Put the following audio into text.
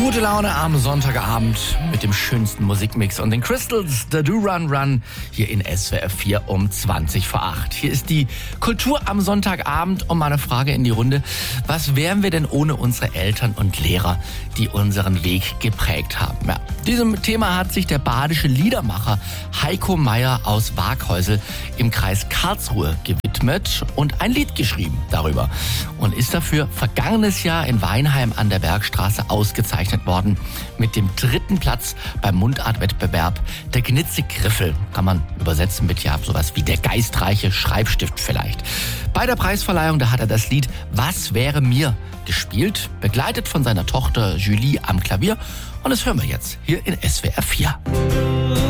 Gute Laune am Sonntagabend mit dem schönsten Musikmix und den Crystals, The Do Run Run, hier in SWR 4 um 20 vor 8. Hier ist die Kultur am Sonntagabend und meine Frage in die Runde. Was wären wir denn ohne unsere Eltern und Lehrer, die unseren Weg geprägt haben? Ja, diesem Thema hat sich der badische Liedermacher Heiko Meyer aus Waaghäusel im Kreis Karlsruhe gewidmet und ein Lied geschrieben darüber und ist dafür vergangenes Jahr in Weinheim an der Bergstraße ausgezeichnet worden mit dem 3. Platz beim Mundartwettbewerb Der Gnitze-Griffel. Kann man übersetzen mit ja sowas wie der geistreiche Schreibstift vielleicht. Bei der Preisverleihung, da hat er das Lied Was wäre mir gespielt, begleitet von seiner Tochter Julie am Klavier. Und das hören wir jetzt hier in SWR 4.